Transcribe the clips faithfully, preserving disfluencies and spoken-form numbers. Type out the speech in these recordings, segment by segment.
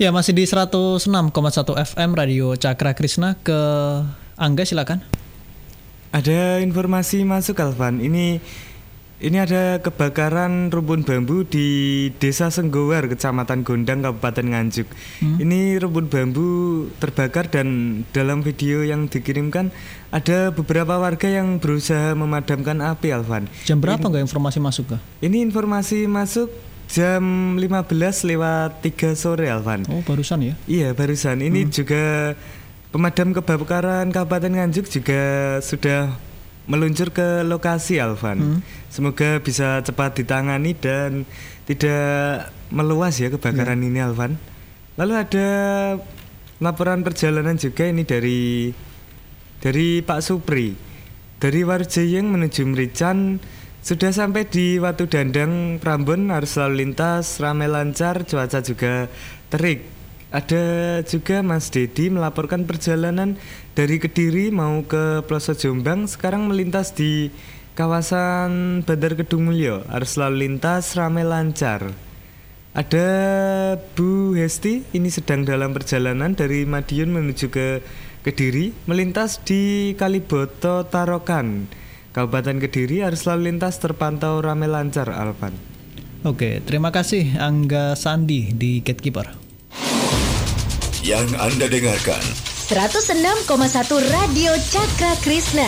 Ya, masih di seratus enam koma satu F M Radio Cakra Krishna. Ke Angga silakan. Ada informasi masuk, Alvan. Ini ini ada kebakaran rumpun bambu di Desa Senggowar, Kecamatan Gondang, Kabupaten Nganjuk. Hmm. Ini rumpun bambu terbakar dan dalam video yang dikirimkan ada beberapa warga yang berusaha memadamkan api, Alvan. Jam berapa nggak informasi masuk, kah? Ini informasi masuk jam lima belas lewat tiga sore, Alvan. Oh, barusan ya? Iya, barusan. Ini hmm. juga pemadam kebakaran Kabupaten Nganjuk juga sudah meluncur ke lokasi, Alvan. Hmm. Semoga bisa cepat ditangani dan tidak meluas ya kebakaran hmm. ini, Alvan. Lalu ada laporan perjalanan juga ini dari dari Pak Supri. Dari Warjayeng menuju Merican sudah sampai di Watu Dandang Prambon, arus lalu lintas ramai lancar, cuaca juga terik. Ada juga Mas Dedi melaporkan perjalanan dari Kediri mau ke Ploso Jombang sekarang melintas di kawasan Bandar Kedung Mulyo, arus lalu lintas ramai lancar. Ada Bu Hesti ini sedang dalam perjalanan dari Madiun menuju ke Kediri, melintas di Kaliboto Tarokan, Kabupaten Kediri, arus lalu lintas terpantau ramai lancar, Alvan. Oke, terima kasih Angga Sandi di Gatekeeper. Yang Anda dengarkan seratus enam koma satu Radio Cakra Krishna.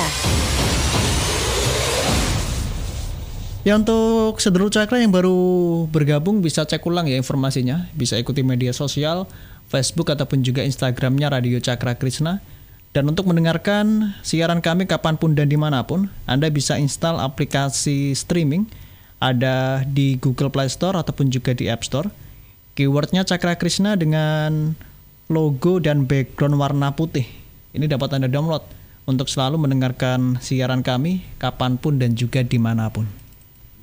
Ya, untuk sedulur Cakra yang baru bergabung bisa cek ulang ya informasinya. Bisa ikuti media sosial, Facebook ataupun juga Instagramnya Radio Cakra Krishna. Dan untuk mendengarkan siaran kami kapanpun dan dimanapun, Anda bisa install aplikasi streaming. Ada di Google Play Store ataupun juga di App Store. Keywordnya Cakra Krishna dengan logo dan background warna putih. Ini dapat Anda download untuk selalu mendengarkan siaran kami kapanpun dan juga dimanapun.